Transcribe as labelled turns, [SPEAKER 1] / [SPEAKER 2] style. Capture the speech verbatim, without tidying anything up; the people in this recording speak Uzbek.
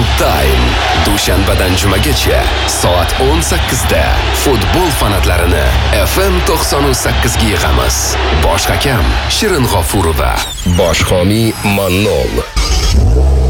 [SPEAKER 1] Full Time dushanbadan jumagacha soat o'n sakkizda futbol fanatlarini F M to'qson sakkiz ga yig'amiz. Bosh hakam Shirin G'ofurova, bosh homiy Mannol.